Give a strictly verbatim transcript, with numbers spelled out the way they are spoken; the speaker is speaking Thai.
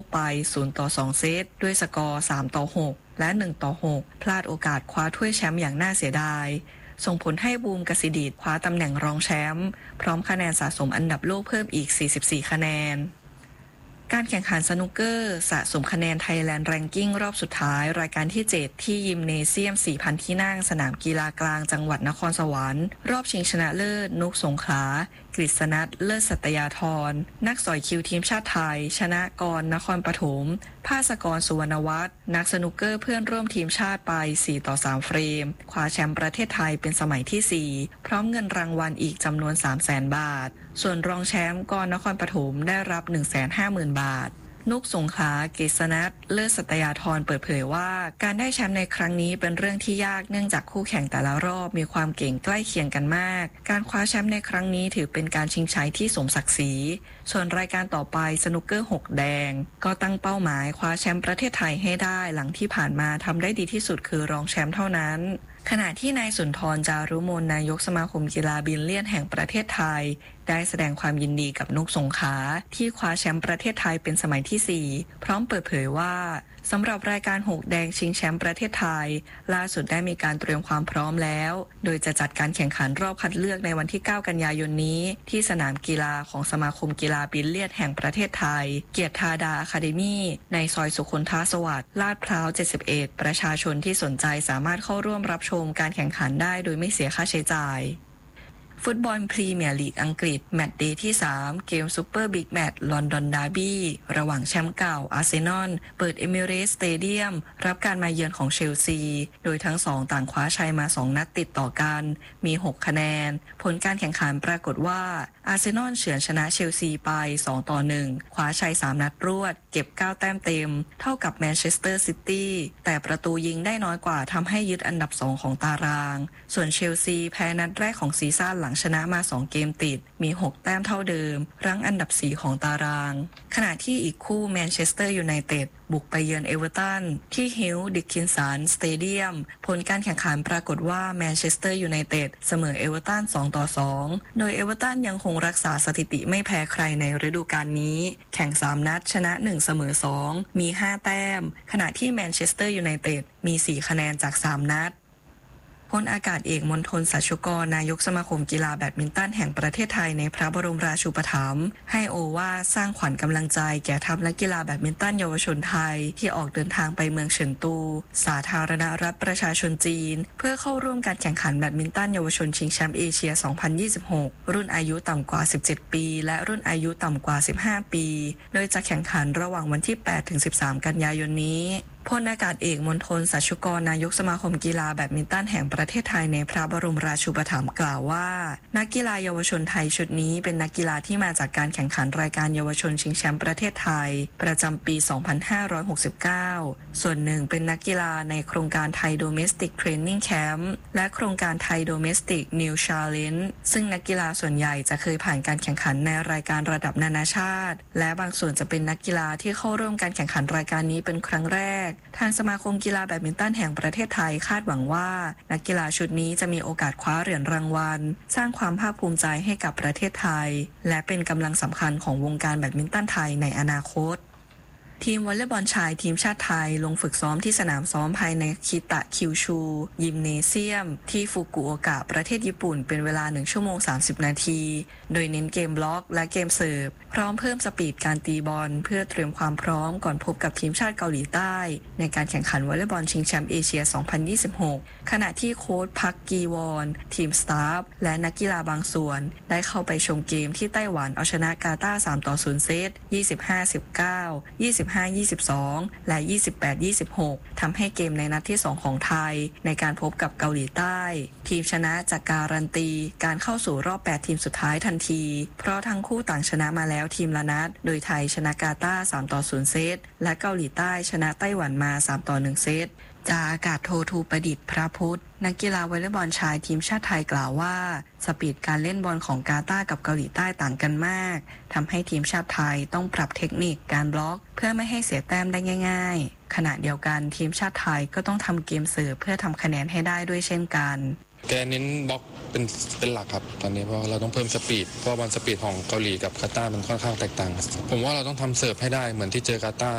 ไปศูนย์ต่อสองเซตด้วยสกอร์สามต่อหกและหนึ่งต่อหกพลาดโอกาสคว้าถ้วยแชมป์อย่างน่าเสียดายส่งผลให้บูมกสิดิษฐ์คว้าตำแหน่งรองแชมป์พร้อมคะแนนสะสมอันดับโลกเพิ่มอีกสี่สิบสี่คะแนนการแข่งขันสนุกเกอร์สะสมคะแนน Thailand Ranking รอบสุดท้ายรายการที่เจ็ดที่ยิมเนเซียม สี่พัน ที่นั่งสนามกีฬากลางจังหวัดนครสวรรค์รอบชิงชนะเลิศนุกสงขลากฤษณัทเลิศสัตยาธรนักสอยคิวทีมชาติไทยชนะกรนครปฐมภาสกรสุวรรณวัฒน์นักสนุกเกอร์เพื่อนร่วมทีมชาติไปสี่ต่อสามเฟรมคว้าแชมป์ประเทศไทยเป็นสมัยที่สี่พร้อมเงินรางวัลอีกจำนวน สามแสน บาทส่วนรองแชมป์กรนครปฐมได้รับ หนึ่งแสนห้าหมื่น บาทนุกสงขลากฤษณัทเลิศสัตยาธรเปิดเผยว่าการได้แชมป์ในครั้งนี้เป็นเรื่องที่ยากเนื่องจากคู่แข่งแต่ละรอบมีความเก่งใกล้เคียงกันมากการคว้าแชมป์ในครั้งนี้ถือเป็นการชิงชัยที่สมศักดิ์ศรีส่วนรายการต่อไปสนุกเกอร์หกแดงก็ตั้งเป้าหมายคว้าแชมป์ประเทศไทยให้ได้หลังที่ผ่านมาทำได้ดีที่สุดคือรองแชมป์เท่านั้นขณะที่นายสุนทรจารุมนนายกสมาคมกีฬาบิลเลียนแห่งประเทศไทยได้แสดงความยินดีกับนุกสงขลาที่คว้าแชมป์ประเทศไทยเป็นสมัยที่สี่พร้อมเปิดเผยว่าสำหรับรายการหกแดงชิงแชมป์ประเทศไทยล่าสุดได้มีการเตรียมความพร้อมแล้วโดยจะจัดการแข่งขันรอบคัดเลือกในวันที่เก้ากันยายนนี้ที่สนามกีฬาของสมาคมกีฬาบิลเลียนแห่งประเทศไทยเกียรติธาดาอะคาเดมี่ในซอยสุคนทสวัสดิ์ลาดพร้าวเจ็ดสิบเอ็ดประชาชนที่สนใจสามารถเข้าร่วมรับชมการแข่งขันได้โดยไม่เสียค่าใช้จ่ายฟุตบอลพรีเมียร์ลีกอังกฤษแมตช์เดย์ที่สามเกมซูเปอร์บิ๊กแมตช์ลอนดอนดาร์บี้ระหว่างแชมป์เก่าอาร์เซนอลเปิดเอมิเรตส์สเตเดียมรับการมาเยือนของเชลซีโดยทั้งสองต่างคว้าชัยมาสองนัดติดต่อกันมีหกคะแนนผลการแข่งขันปรากฏว่าอาร์เซนอลเฉือนชนะเชลซีไปสองต่อหนึ่งคว้าชัยสามนัดรวดเก็บเก้าแต้มเต็มเท่ากับแมนเชสเตอร์ซิตี้แต่ประตูยิงได้น้อยกว่าทำให้ยึดอันดับสองของตารางส่วนเชลซีแพ้นัดแรกของซีซั่นหลังชนะมาสองเกมติดมีหกแต้มเท่าเดิมรั้งอันดับสี่ของตารางขณะที่อีกคู่แมนเชสเตอร์ยูไนเต็ดบุกไปเยือนเอเวอร์ตันที่ฮิลล์ดิกกินสันสเตเดียมผลการแข่งขันปรากฏว่าแมนเชสเตอร์ยูไนเต็ดเสมอเอเวอร์ตันสองต่อสองโดยเอเวอร์ตันยังคงรักษาสถิติไม่แพ้ใครในฤดูกาลนี้แข่งสามนัดชนะหนึ่งเสมอสองมีห้าแต้มขณะที่แมนเชสเตอร์ยูไนเต็ดมีสี่คะแนนจากสามนัดพลอากาศเอกมณฑลสัชชุกรนายกสมาคมกีฬาแบดมินตันแห่งประเทศไทยในพระบรมราชูปถัมภ์ให้โอวาทสร้างขวัญกำลังใจแก่ทัพนักกีฬาแบดมินตันเยาวชนไทยที่ออกเดินทางไปเมืองเฉินตูสาธารณรัฐประชาชนจีนเพื่อเข้าร่วมการแข่งขันแบดมินตันเยาวชนชิงแชมป์เอเชีย สองพันยี่สิบหก รุ่นอายุต่ำกว่าสิบเจ็ดปีและรุ่นอายุต่ำกว่าสิบห้าปีโดยจะแข่งขันระหว่างวันที่แปดถึงสิบสามกันยายนนี้พลอากาศเอกมณฑลสัชชุกรนายกสมาคมกีฬาแบดมินตันแห่งประเทศไทยในพระบรมราชูปถัมภ์กล่าวว่านักกีฬาเยาวชนไทยชุดนี้เป็นนักกีฬาที่มาจากการแข่งขันรายการเยาวชนชิงแชมป์ประเทศไทยประจำปี สองพันห้าร้อยหกสิบเก้า ส่วนหนึ่งเป็นนักกีฬาในโครงการไทยโดเมสติกเทรนนิ่งแคมป์และโครงการไทยโดเมสติกนิวชาเลนจ์ซึ่งนักกีฬาส่วนใหญ่จะเคยผ่านการแข่งขันในรายการระดับนานาชาติและบางส่วนจะเป็นนักกีฬาที่เข้าร่วมการแข่งขันรายการนี้เป็นครั้งแรกทางสมาคมกีฬาแบดมินตันแห่งประเทศไทยคาดหวังว่านักกีฬาชุดนี้จะมีโอกาสคว้าเหรียญรางวัลสร้างความภาคภูมิใจให้กับประเทศไทยและเป็นกำลังสำคัญของวงการแบดมินตันไทยในอนาคตทีมวอลเลย์บอลชายทีมชาติไทยลงฝึกซ้อมที่สนามซ้อมภายในคิตะคิวชูยิมเนเซียมที่ฟุกุโอกะประเทศญี่ปุ่นเป็นเวลาหนึ่งชั่วโมงสามสิบนาทีโดยเน้นเกมบล็อกและเกมเสิร์ฟพร้อมเพิ่มสปีดการตีบอลเพื่อเตรียมความพร้อมก่อนพบกับทีมชาติเกาหลีใต้ในการแข่งขันวอลเลย์บอลชิงแชมป์เอเชีย สองพันยี่สิบหก ขณะที่โค้ชพักกีวอนทีมสตาฟและนักกีฬาบางส่วนได้เข้าไปชมเกมที่ไต้หวันเอาชนะกาตาร์สามต่อศูนย์เซต ยี่สิบห้า สิบเก้า ยี่สิบห้า ยี่สิบสองและ ยี่สิบแปด ยี่สิบหก ทำให้เกมในนัดที่สองของไทยในการพบกับเกาหลีใต้ทีมชนะจากการันตีการเข้าสู่รอบแปดทีมสุดท้ายทันทีเพราะทั้งคู่ต่างชนะมาแล้วทีมละนัดโดยไทยชนะกาตาร์สามต่อศูนย์เซตและเกาหลีใต้ชนะไต้หวันมาสามต่อหนึ่งเซตจากอากาศโททูประดิษฐ์พระพุทธนักกีฬาวอลเลย์บอลชายทีมชาติไทยกล่าวว่าสปีดการเล่นบอลของกาตาร์กับเกาหลีใต้ต่างกันมากทำให้ทีมชาติไทยต้องปรับเทคนิคการบล็อกเพื่อไม่ให้เสียแต้มได้ง่ายๆขณะเดียวกันทีมชาติไทยก็ต้องทำเกมเสิร์ฟเพื่อทำคะแนนให้ได้ด้วยเช่นกันแกเน้นบล็อกเป็นเป็นหลักครับตอนนี้เพราะเราต้องเพิ่มสปีดเพราะบอลสปีดของเกาหลีกับกาตาร์มันค่อนข้างแตกต่างผมว่าเราต้องทำเสิร์ฟให้ได้เหมือนที่เจอกาตาร์